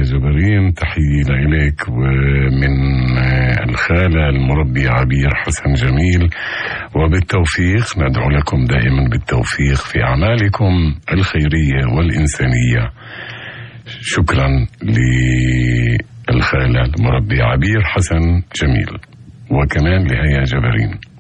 جبرين، تحية إليك ومن الخالة المربية عبير حسن جميل، وبالتوفيق ندعو لكم دائما بالتوفيق في أعمالكم الخيرية والإنسانية. شكرا للخالة المربية عبير حسن جميل، وكمان لهيا جبرين.